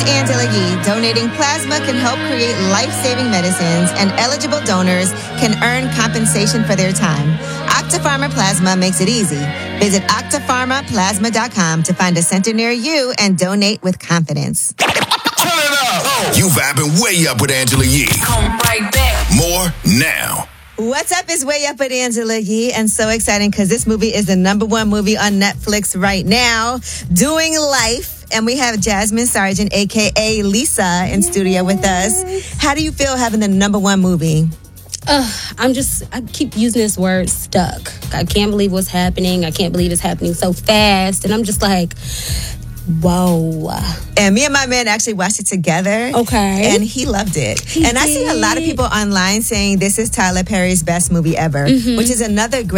Angela Yee. Donating plasma can help create life-saving medicines, and eligible donors can earn compensation for their time. Octapharma Plasma makes it easy. Visit octapharmaplasma.com to find a center near you and donate with confidence. Turn it up! You vibing way up with Angela Yee. Come right back. More now. What's up is Way Up with Angela Yee, and so exciting because this movie is the #1 movie on Netflix right now, Doing Life. And we have Jasmine Sargent, a.k.a. Lisa, in studio with us. How do you feel having the #1 movie? I keep using this word, stuck. I can't believe what's happening. I can't believe it's happening so fast. And I'm just like, whoa. And me and my man actually watched it together. Okay. And he loved it. I see a lot of people online saying this is Tyler Perry's best movie ever, which is another great